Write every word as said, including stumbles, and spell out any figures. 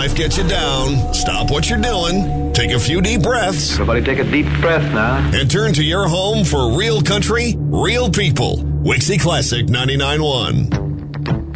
life gets you down, stop what you're doing, take a few deep breaths. Everybody take a deep breath now. And turn to your home for real country, real people. Wixie Classic ninety-nine point one.